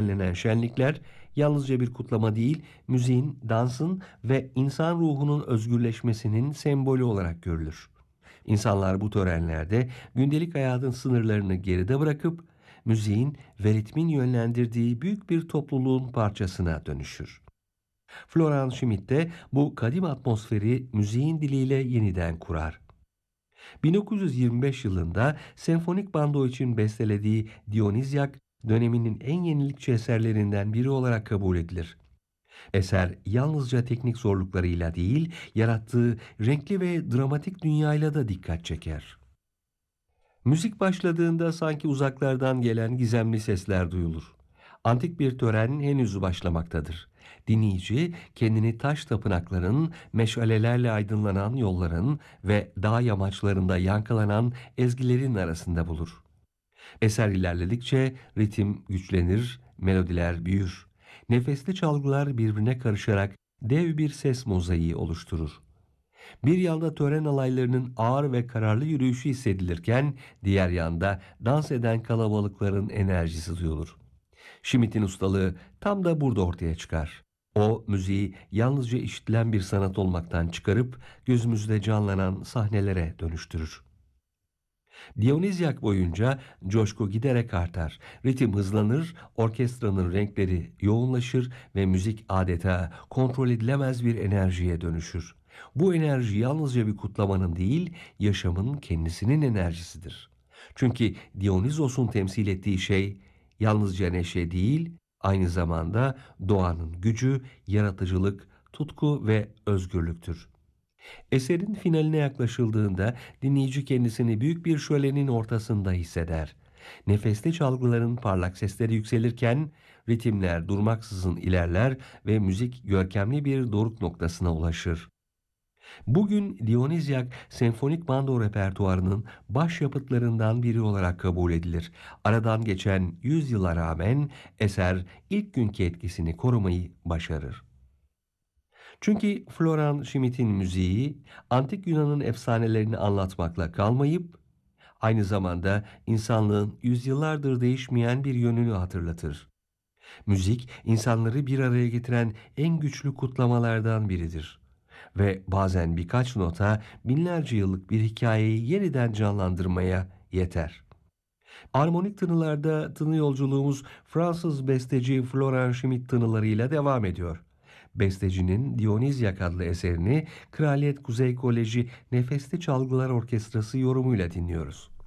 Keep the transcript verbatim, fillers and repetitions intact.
düzenlenen şenlikler yalnızca bir kutlama değil, müziğin, dansın ve insan ruhunun özgürleşmesinin sembolü olarak görülür. İnsanlar bu törenlerde gündelik hayatın sınırlarını geride bırakıp müziğin ve ritmin yönlendirdiği büyük bir topluluğun parçasına dönüşür. Florian Schmidt de bu kadim atmosferi müziğin diliyle yeniden kurar. bin dokuz yüz yirmi beş yılında senfonik bando için bestelediği Dionysyak döneminin en yenilikçi eserlerinden biri olarak kabul edilir. Eser yalnızca teknik zorluklarıyla değil, yarattığı renkli ve dramatik dünyayla da dikkat çeker. Müzik başladığında sanki uzaklardan gelen gizemli sesler duyulur. Antik bir tören henüz başlamaktadır. Dinleyici kendini taş tapınakların, meşalelerle aydınlanan yolların ve dağ yamaçlarında yankılanan ezgilerin arasında bulur. Eser ilerledikçe ritim güçlenir, melodiler büyür. Nefesli çalgılar birbirine karışarak dev bir ses mozaiği oluşturur. Bir yanda tören alaylarının ağır ve kararlı yürüyüşü hissedilirken, diğer yanda dans eden kalabalıkların enerjisi duyulur. Schmidt'in ustalığı tam da burada ortaya çıkar. O, müziği yalnızca işitilen bir sanat olmaktan çıkarıp gözümüzde canlanan sahnelere dönüştürür. Dionysyak boyunca coşku giderek artar, ritim hızlanır, orkestranın renkleri yoğunlaşır ve müzik adeta kontrol edilemez bir enerjiye dönüşür. Bu enerji yalnızca bir kutlamanın değil, yaşamın kendisinin enerjisidir. Çünkü Dionysos'un temsil ettiği şey yalnızca neşe değil, aynı zamanda doğanın gücü, yaratıcılık, tutku ve özgürlüktür. Eserin finaline yaklaşıldığında dinleyici kendisini büyük bir şölenin ortasında hisseder. Nefesli çalgıların parlak sesleri yükselirken ritimler durmaksızın ilerler ve müzik görkemli bir doruk noktasına ulaşır. Bugün Dionysyak senfonik bando repertuarının başyapıtlarından biri olarak kabul edilir. Aradan geçen yüz yıla rağmen eser ilk günkü etkisini korumayı başarır. Çünkü Florian Schmidt'in müziği antik Yunan'ın efsanelerini anlatmakla kalmayıp aynı zamanda insanlığın yüzyıllardır değişmeyen bir yönünü hatırlatır. Müzik insanları bir araya getiren en güçlü kutlamalardan biridir ve bazen birkaç nota binlerce yıllık bir hikayeyi yeniden canlandırmaya yeter. Armonik tınılarda tını yolculuğumuz Fransız besteci Florian Schmidt tınılarıyla devam ediyor. Bestecinin Dionysyak adlı eserini Kraliyet Kuzey Koleji Nefesli Çalgılar Orkestrası yorumuyla dinliyoruz.